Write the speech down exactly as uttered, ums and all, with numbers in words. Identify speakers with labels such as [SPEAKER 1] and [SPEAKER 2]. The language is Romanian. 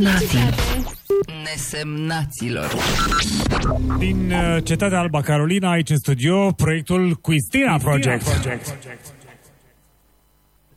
[SPEAKER 1] Nesemnații Nesemnaților.
[SPEAKER 2] Din uh, Cetatea Alba Carolina, aici în studio, proiectul Quistina Project. Project.